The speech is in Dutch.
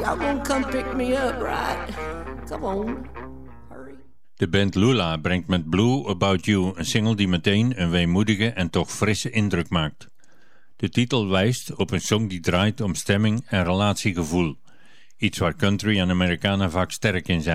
Y'all gonna come pick me up, right? Come on. Hurry. De band Lula brengt met Blue About You een single die meteen een weemoedige en toch frisse indruk maakt. De titel wijst op een song die draait om stemming en relatiegevoel. Iets waar country en Americana vaak sterk in zijn.